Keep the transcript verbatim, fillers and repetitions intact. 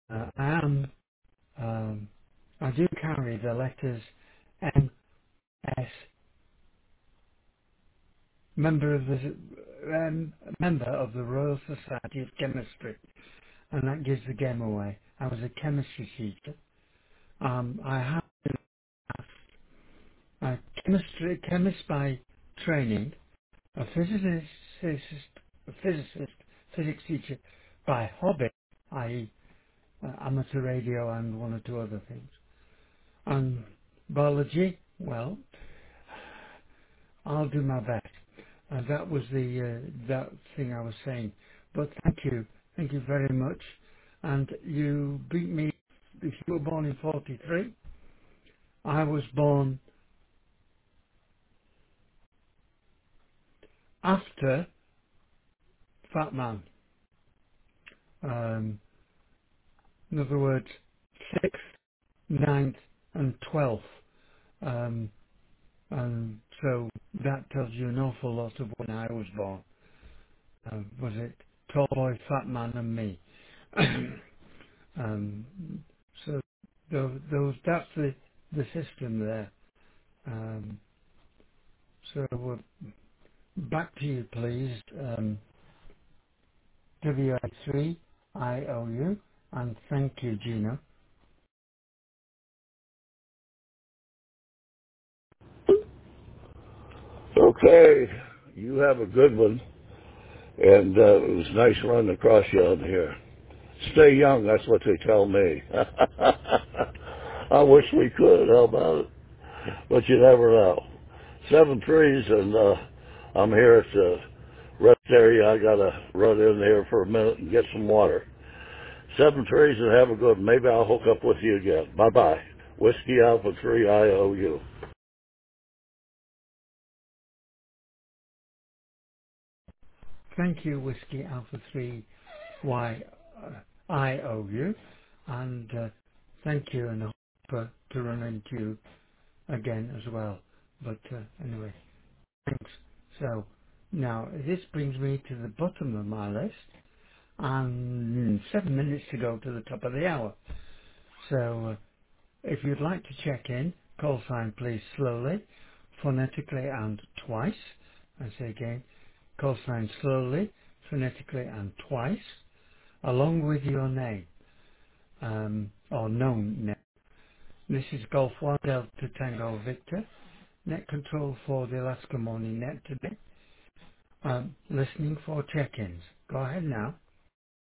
Uh, I am, um, I do carry the letters M S, member of the, um, member of the Royal Society of Chemistry, and that gives the game away. I was a chemistry teacher. Um, I have been a chemistry, chemist by training, a physicist, physicist, a physicist, physics teacher by hobby, that is, uh, amateur radio and one or two other things. And biology, well, I'll do my best. And that was the uh, that thing I was saying. But thank you, thank you very much. And you beat me. If you were born in forty-three, I was born after Fat Man. Um, in other words, sixth, ninth, and twelfth. Um, and so that tells you an awful lot of when I was born. Uh, was it Tall Boy, Fat Man, and me? um, so those, those that's the the system there. Um, so uh, back to you, please. Um, W I three I O U, and thank you, Gino. Okay, you have a good one, and uh, it was nice running across you on here. Stay young, that's what they tell me. I wish we could, how about it? But you never know. Seven threes, and uh, I'm here at the rest area. I gotta run in there for a minute and get some water. Seven threes, and have a good one. Maybe I'll hook up with you again. Bye-bye. Whiskey Alpha three I O U. Thank you, Whiskey Alpha three Y uh, I O U, and uh, thank you, and I hope uh, to run into you again as well. But uh, anyway, thanks. So now this brings me to the bottom of my list, and seven minutes to go to the top of the hour. So uh, if you'd like to check in, call sign please slowly, phonetically and twice. I say again, call sign slowly, phonetically and twice, along with your name, um, or known name. This is Golf one Delta Tango Victor, net control for the Alaska Morning Net today. Um, listening for check-ins. Go ahead now.